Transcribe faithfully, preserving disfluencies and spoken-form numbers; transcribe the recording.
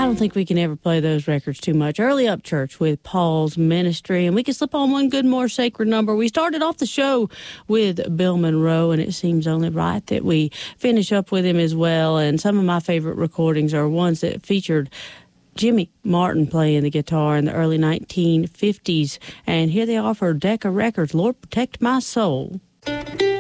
don't think we can ever play those records too much. Early Up Church with Paul's Ministry, and we can slip on one good more sacred number. We started off the show with Bill Monroe, and it seems only right that we finish up with him as well. And some of my favorite recordings are ones that featured Jimmy Martin playing the guitar in the early nineteen fifties. And here they are for Decca Records, Lord Protect My Soul.